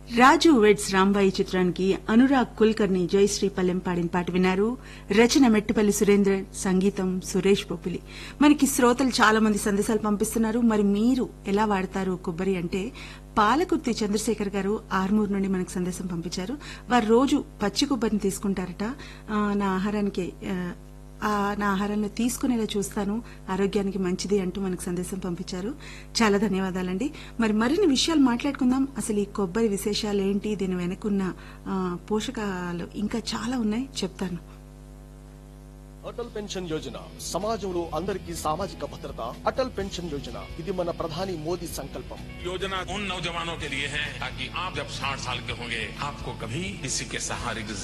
రాజు weds Rambai చిత్రానికి అనురాగ్ కుల్కర్ని జయశ్రీ పల్లెం పాడిన పాట విన్నారు. రచన మెట్టిపల్లి సురేంద్ర, సంగీతం సురేష్ బొబ్బిలి. మనకి శ్రోతలు చాలా మంది సందేశాలు పంపిస్తున్నారు. మరి మీరు ఎలా వాడతారు కొబ్బరి అంటే, పాలకుర్తి చంద్రశేఖర్ గారు ఆర్మూర్ నుండి మనకు సందేశం పంపించారు. వారు రోజు పచ్చి కొబ్బరిని తీసుకుంటారట. నా ఆహారంలో తీసుకునేలా చూస్తాను, ఆరోగ్యానికి మంచిది అంటూ మనకు సందేశం పంపించారు. చాలా ధన్యవాదాలండి. మరిన్ని విషయాలు మాట్లాడుకుందాం. అసలు ఈ కొబ్బరి విశేషాలు ఏంటి, దీని వెనకున్న పోషకాలు ఇంకా చాలా ఉన్నాయి, చెప్తాను. అటల్ పెన్షన్ యోజన సమాజంలో అందరికీ సామాజిక భద్రత. అటల్ పెన్షన్ యోజన ఇది మన ప్రధాని మోదీ సంకల్పం. योजना उन नौजवानों के लिए है ताकि आप जब 60 साल के होंगे आपको कभी किसी के सहारे की